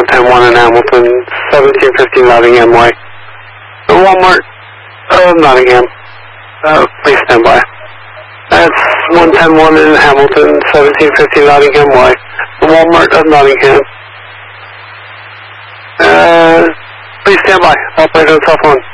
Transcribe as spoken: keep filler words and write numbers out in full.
one ten one in Hamilton, seventeen fifteen Nottingham Way. The Walmart of Nottingham. Uh, please stand by. That's one ten one in Hamilton, seventeen fifteen Nottingham Way. The Walmart of Nottingham. Uh, please stand by. Operator on cell phone.